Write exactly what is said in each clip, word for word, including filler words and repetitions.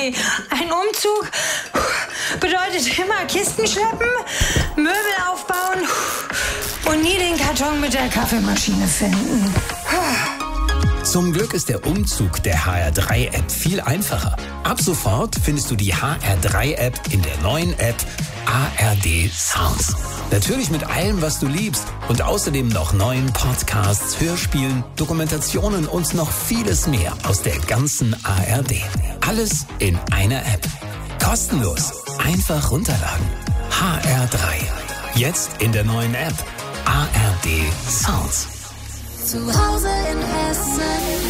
nee. Ein Umzug bedeutet immer Kisten schleppen, Möbel aufbauen und nie den Karton mit der Kaffeemaschine finden. Zum Glück ist der Umzug der H R drei App viel einfacher. Ab sofort findest du die H R drei App in der neuen App A R D Sounds. Natürlich mit allem, was du liebst und außerdem noch neuen Podcasts, Hörspielen, Dokumentationen und noch vieles mehr aus der ganzen A R D. Alles in einer App. Kostenlos. Einfach runterladen. H R drei. Jetzt in der neuen App A R D Sounds. Zu Hause in Hessen.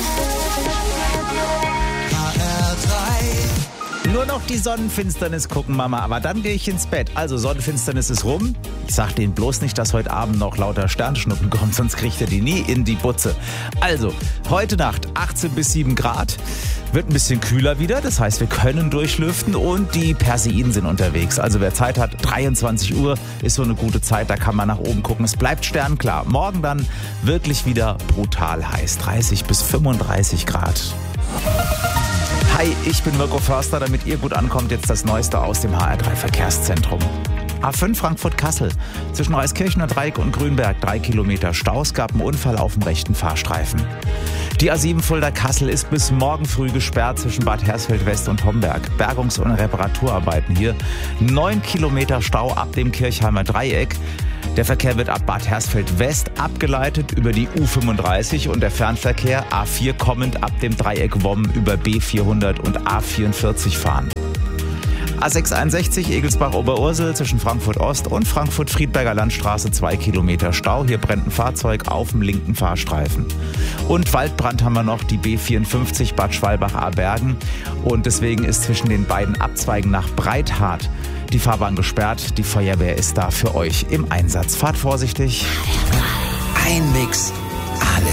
H R drei. Nur noch die Sonnenfinsternis gucken, Mama, aber dann gehe ich ins Bett. Also Sonnenfinsternis ist rum. Ich sag denen bloß nicht, dass heute Abend noch lauter Sternschnuppen kommen, sonst kriegt ihr die nie in die Butze. Also, heute Nacht achtzehn bis sieben Grad. Wird ein bisschen kühler wieder, das heißt, wir können durchlüften und die Perseiden sind unterwegs. Also wer Zeit hat, dreiundzwanzig Uhr ist so eine gute Zeit, da kann man nach oben gucken. Es bleibt sternklar. Morgen dann wirklich wieder brutal heiß, dreißig bis fünfunddreißig Grad. Hi, ich bin Mirko Förster, damit ihr gut ankommt, jetzt das Neueste aus dem H R drei Verkehrszentrum. A fünf Frankfurt-Kassel. Zwischen Reiskirchener Dreieck und Grünberg drei Kilometer Stau. Es gab einen Unfall auf dem rechten Fahrstreifen. Die A sieben Fulda-Kassel ist bis morgen früh gesperrt zwischen Bad Hersfeld-West und Homberg. Bergungs- und Reparaturarbeiten hier. Neun Kilometer Stau ab dem Kirchheimer Dreieck. Der Verkehr wird ab Bad Hersfeld-West abgeleitet über die U fünfunddreißig und der Fernverkehr A vier kommend ab dem Dreieck Womm über B vierhundert und A vierundvierzig fahren. A sechshunderteinundsechzig Egelsbach-Oberursel zwischen Frankfurt-Ost und Frankfurt-Friedberger Landstraße zwei Kilometer Stau. Hier brennt ein Fahrzeug auf dem linken Fahrstreifen. Und Waldbrand haben wir noch, die B vierundfünfzig Bad Schwalbach-Abergen. Und deswegen ist zwischen den beiden Abzweigen nach Breithart die Fahrbahn gesperrt. Die Feuerwehr ist da für euch im Einsatz. Fahrt vorsichtig. Ein Mix, alles